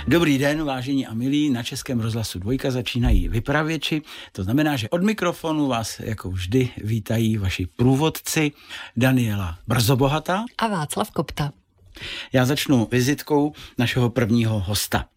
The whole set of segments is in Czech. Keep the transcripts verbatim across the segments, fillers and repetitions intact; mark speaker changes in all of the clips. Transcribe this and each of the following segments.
Speaker 1: Dobrý den, vážení a milí, na Českém rozhlasu Dvojka začínají vypravěči. To znamená, že od mikrofonu vás jako vždy vítají vaši průvodci Daniela Brzobohatá
Speaker 2: a Václav Kopta.
Speaker 1: Já začnu vizitkou našeho prvního hosta.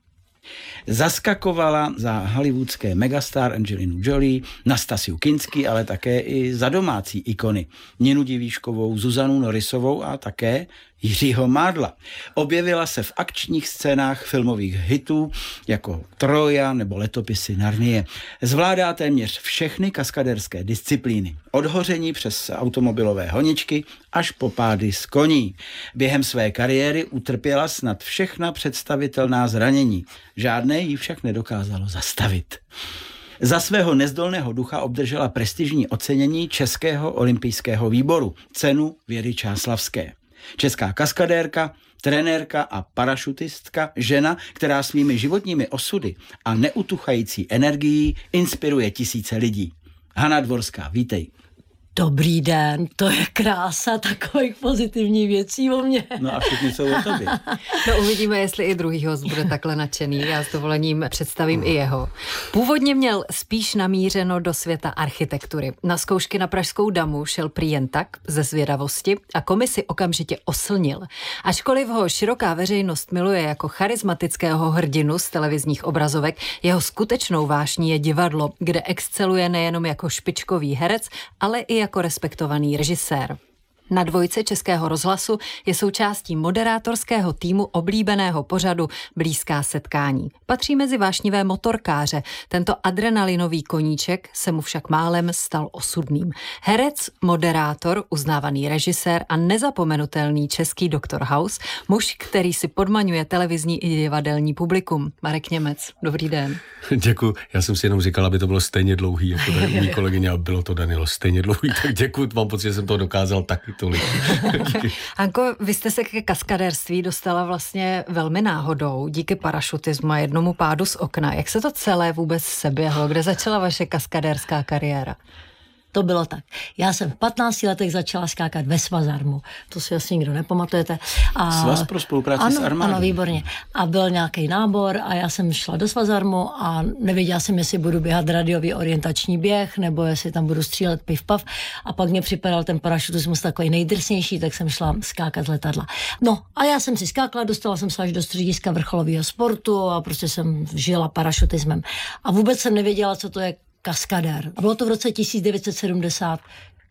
Speaker 1: Zaskakovala za hollywoodské megastar Angelinu Jolie, Nastasiu Kinski, ale také i za domácí ikony Ninu Divíškovou, Zuzanu Norisovou a také Jiřího Mádla. Objevila se v akčních scénách filmových hitů jako Troja nebo Letopisy Narnie. Zvládá téměř všechny kaskadérské disciplíny. Od hoření přes automobilové honičky až po pády z koní. Během své kariéry utrpěla snad všechna představitelná zranění. Žádné jí však nedokázalo zastavit. Za svého nezdolného ducha obdržela prestižní ocenění Českého olympijského výboru, cenu Věry Čáslavské. Česká kaskadérka, trenérka a parašutistka, žena, která svými životními osudy a neutuchající energií inspiruje tisíce lidí. Hana Dvorská, vítej.
Speaker 3: Dobrý den, to je krása takových pozitivních věcí o mě.
Speaker 1: No a všichni jsou o tobě.
Speaker 2: No uvidíme, jestli i druhý host bude takhle nadšený. Já s dovolením představím i jeho. Původně měl spíš namířeno do světa architektury. Na zkoušky na Pražskou damu šel prý jen tak, ze zvědavosti, a komisi okamžitě oslnil. Ačkoliv ho široká veřejnost miluje jako charismatického hrdinu z televizních obrazovek, jeho skutečnou vášní je divadlo, kde exceluje nejenom jako špičkový herec, ale i jako respektovaný režisér. Na Dvojce Českého rozhlasu je součástí moderátorského týmu oblíbeného pořadu Blízká setkání. Patří mezi vášnivé motorkáře. Tento adrenalinový koníček se mu však málem stal osudným. Herec, moderátor, uznávaný režisér a nezapomenutelný český doktor House, muž, který si podmaňuje televizní i divadelní publikum. Marek Němec, dobrý den.
Speaker 4: Děkuji. Já jsem si jenom říkal, aby to bylo stejně dlouhý, jako tady mý kolegyně, a bylo to, Danilo, stejně dlouhý, tak děkuji, mám pocit, že jsem to dokázal taky tolik.
Speaker 2: Anko, vy jste se ke kaskadérství dostala vlastně velmi náhodou, díky parašutismu a jednomu pádu z okna. Jak se to celé vůbec seběhlo? Kde začala vaše kaskadérská kariéra?
Speaker 3: To bylo tak. Já jsem v patnácti letech začala skákat ve Svazarmu. To si asi nikdo nepamatujete. A
Speaker 1: Svaz pro spolupráci
Speaker 3: ano,
Speaker 1: s armádou.
Speaker 3: Ano, výborně. A byl nějaký nábor a já jsem šla do Svazarmu a nevěděla jsem, jestli budu běhat radiový orientační běh, nebo jestli tam budu střílet piv pav. A pak mě připadal ten parašutismus takový nejdrsnější, tak jsem šla skákat z letadla. No a já jsem si skákala, dostala jsem se až do střediska vrcholového sportu a prostě jsem žila parašutismem. A vůbec jsem nevěděla, co to je kaskadér. Bylo to v roce tisíc devět set sedmdesát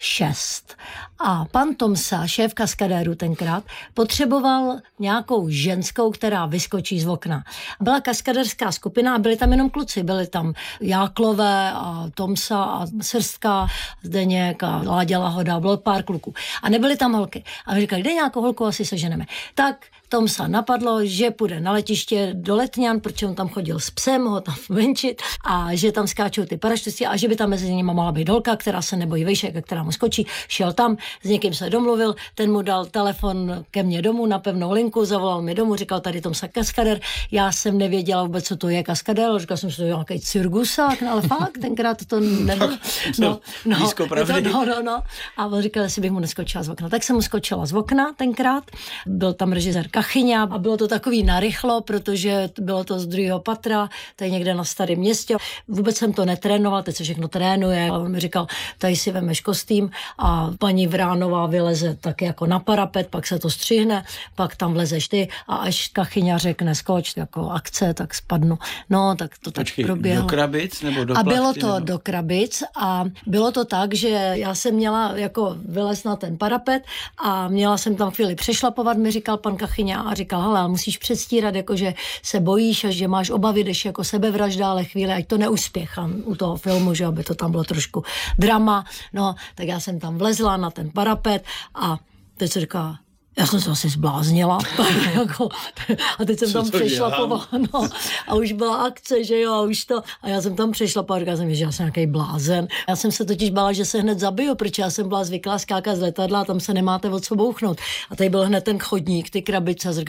Speaker 3: šest. A pan Tomsa, šéf kaskadéru tenkrát, potřeboval nějakou ženskou, která vyskočí z okna. Byla kaskadérská skupina a byli tam jenom kluci. Byli tam Jáklové a Tomsa a Srstka, Zdeněk a Láďa Lahoda. Bylo pár kluků. A nebyly tam holky. A my říkali, kde nějakou holku asi seženeme. Tak Tomsa napadlo, že půjde na letiště do Letňan, protože on tam chodil s psem, ho tam venčit, a že tam skáčou ty parašutisti a že by tam mezi nimi mohla být holka, která se nebojí vejšek a která mu skočí. Šel tam, s někým se domluvil, ten mu dal telefon ke mně domů na pevnou linku, zavolal mi domů, říkal, tady Tomsa kaskader. Já jsem nevěděla vůbec, co to je kaskader, říkal jsem, že to je nějaký cirkusák, no, ale fakt, tenkrát to nebylo. No, no,
Speaker 1: blízko pravdy.
Speaker 3: No, no, no. A on říkal, jestli bych mu neskočila z okna. Tak jsem mu skočila z okna tenkrát. Byl tam režisér Kachyňa a bylo to takový narychlo, protože bylo to z druhého patra, tady někde na Starém Městě. Vůbec jsem to netrénoval, teď se všechno trénuje. A on mi říkal, tady si vemeš kostým a paní Vránová vyleze tak jako na parapet, pak se to střihne, pak tam vlezeš ty a až Kachyňa řekne skoč, jako akce, tak spadnu. No, tak to tak
Speaker 1: Počkej,
Speaker 3: proběhlo.
Speaker 1: do krabic nebo do
Speaker 3: A
Speaker 1: plachty,
Speaker 3: bylo to
Speaker 1: nebo?
Speaker 3: do krabic a bylo to tak, že já jsem měla jako vylez na ten parapet a měla jsem tam chvíli přešlapovat, mi říkal pan Kachyňa a říkal, hele, musíš předstírat, jako že se bojíš a že máš obavy, jdeš jako sebevražda, ale chvíli, ať to neuspěchám u toho filmu, že aby to tam bylo trošku drama. No, tak já jsem tam vlezla na ten parapet a teď se říká, já jsem se asi zbláznila. A teď jsem
Speaker 1: Co
Speaker 3: tam
Speaker 1: to
Speaker 3: přešlapovala. No, a už byla akce, že jo, a už to. A já jsem tam přešlapovala, říkala jsem, že já jsem nějaký blázen. Já jsem se totiž bála, že se hned zabiju, protože já jsem byla zvyklá skákat z letadla a tam se nemáte od co bouchnout. A tady byl hned ten chodník, ty krabice, a říkala,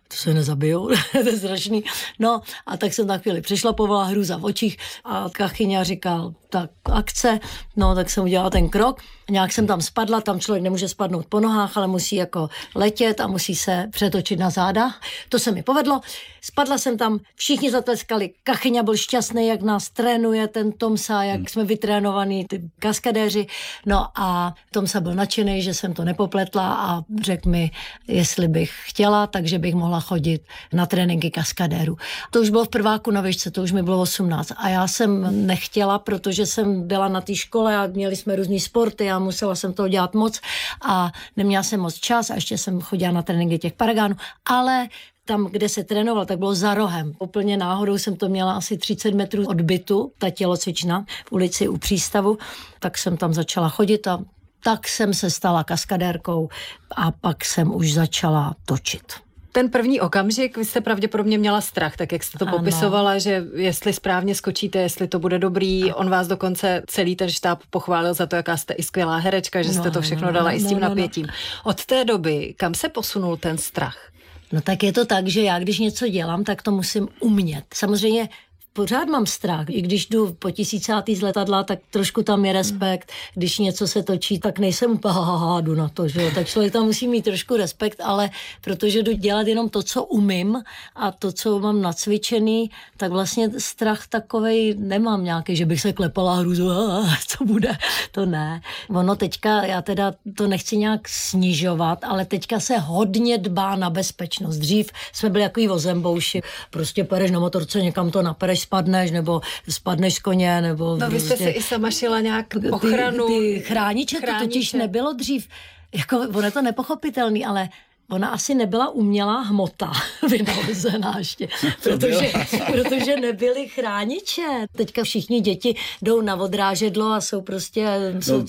Speaker 3: to se nezabijou, to je strašný. No a tak jsem na chvíli přešlapovala, hrůza v očích a kachyňa říkal, tak akce, no tak jsem udělala ten krok, nějak jsem tam spadla, tam člověk nemůže spadnout po nohách, ale musí jako letět a musí se přetočit na záda. To se mi povedlo, spadla jsem tam, všichni zatleskali, kachyňa byl šťastný, jak nás trénuje ten Tomsa, jak hmm. jsme vytrénovaní, ty kaskadéři, no a Tomsa byl nadšený, že jsem to nepopletla a řekl mi, jestli bych chtěla, takže bych mohla chodit na tréninky kaskadérů. To už bylo v prváku na výšce, to už mi bylo osmnáct a já jsem nechtěla, protože jsem byla na té škole a měli jsme různý sporty a musela jsem toho dělat moc a neměla jsem moc čas a ještě jsem chodila na tréninky těch paragánů, ale tam, kde se trénoval, tak bylo za rohem. Úplně náhodou jsem to měla asi třicet metrů od bytu, ta tělocvična v ulici u přístavu, tak jsem tam začala chodit a tak jsem se stala kaskadérkou a pak jsem už začala točit.
Speaker 2: Ten první okamžik, vy jste pravděpodobně měla strach, tak jak jste to ano. popisovala, že jestli správně skočíte, jestli to bude dobrý. On vás dokonce celý ten štáb pochválil za to, jaká jste i skvělá herečka, že jste no, to všechno no, dala no, i s tím no, napětím. No. Od té doby, kam se posunul ten strach?
Speaker 3: No tak je to tak, že já když něco dělám, tak to musím umět. Samozřejmě pořád mám strach. I když jdu po tisícátý z letadla, tak trošku tam je respekt. Když něco se točí, tak nejsem úplně haha, jdu na to, že jo. Tak člověk tam musí mít trošku respekt, ale protože jdu dělat jenom to, co umím a to, co mám nacvičený, tak vlastně strach takovej nemám nějaký, že bych se klepala hruzu, co bude, to ne. Ono teďka, já teda to nechci nějak snižovat, ale teďka se hodně dbá na bezpečnost. Dřív jsme byli takový ozembouši, prostě pereš na motorce, někam to napereš, spadneš, nebo spadneš z koně, nebo...
Speaker 2: No vy jste si i sama šila nějak ochranu.
Speaker 3: Ty, ty chrániče, chrániče, to totiž nebylo dřív. Jako, ono je to nepochopitelný, ale ona asi nebyla umělá hmota vynalezená ještě, protože, protože nebyly chrániče. Teďka všichni děti jdou na odrážedlo a jsou prostě... Jsou,
Speaker 1: no,